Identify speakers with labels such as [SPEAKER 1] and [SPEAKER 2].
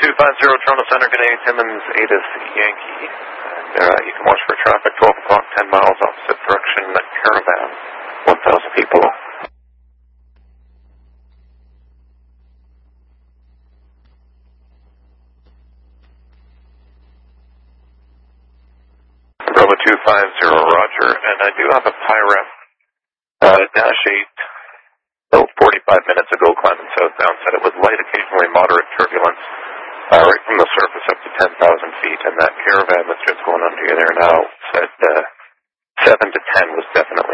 [SPEAKER 1] 250 Toronto Center, good day, Timmins, Adis, Yankee. And you can watch for traffic, 12 o'clock, 10 miles opposite direction, Caravan, 1,000 people. Bravo 250, Roger, and I do have a Pirate Dash 8, 45 minutes ago, climbing southbound, said it was light, occasionally moderate turbulence. Right